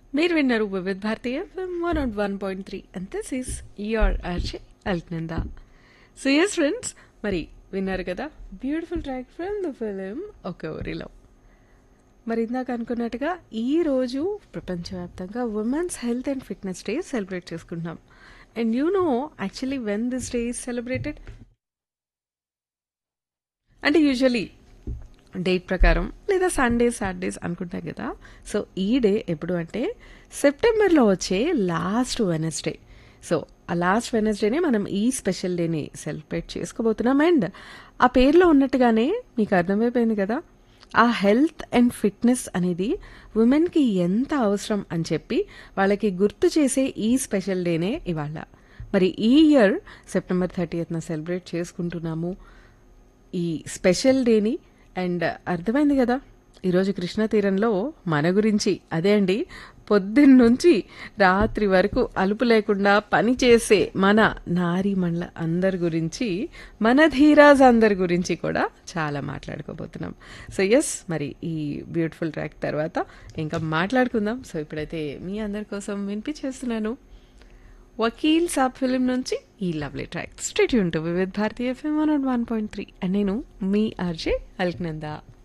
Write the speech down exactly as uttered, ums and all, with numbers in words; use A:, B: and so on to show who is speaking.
A: మీరు విన్నారు వివిధ్ భారతీయ FM one not one point three and this is your RJ Alaknanda. So yes friends, మరి విన్నారు కదా beautiful track from the film ఒక ఊరిలో. మరి ఇందాక అనుకున్నట్టుగా ఈ రోజు ప్రపంచవ్యాప్తంగా women's health and fitness day celebrate చేసుకుంటున్నాం. And you know actually when this day is celebrated అంటే యూజువలీ డేట్ ప్రకారం లేదా సండేస్ సాటర్డేస్ అనుకుంటాం కదా. సో ఈ డే ఎప్పుడు అంటే సెప్టెంబర్లో వచ్చే లాస్ట్ వెనస్డే. సో ఆ లాస్ట్ వెనస్డేనే మనం ఈ స్పెషల్ డేని సెలబ్రేట్ చేసుకోబోతున్నాం. అండ్ ఆ పేరులో ఉన్నట్టుగానే మీకు అర్థమైపోయింది కదా, ఆ హెల్త్ అండ్ ఫిట్నెస్ అనేది ఉమెన్కి ఎంత అవసరం అని చెప్పి వాళ్ళకి గుర్తు చేసే ఈ స్పెషల్ డేనే ఇవాళ. మరి ఈ ఇయర్ సెప్టెంబర్ థర్టీయత్న సెలబ్రేట్ చేసుకుంటున్నాము ఈ స్పెషల్ డేని. అండ్ అర్థమైంది కదా ఈరోజు కృష్ణా తీరంలో మన గురించి, అదే అండి పొద్దున్నుంచి రాత్రి వరకు అలుపు లేకుండా పనిచేసే మన నారీమణుల అందరి గురించి, మన ధీరాజ్ అందరి గురించి కూడా చాలా మాట్లాడుకోబోతున్నాం. సో ఎస్, మరి ఈ బ్యూటిఫుల్ ట్రాక్ తర్వాత ఇంకా మాట్లాడుకుందాం. సో ఇప్పుడైతే మీ అందరి కోసం వినిపించేస్తున్నాను వకీల్ సాబ్ ఫిలిం నుంచి ఈ lovely track. State Yoon to Vividh Bharatiya FM one one point three and నేను మీ ఆర్జే అల్క్నందా.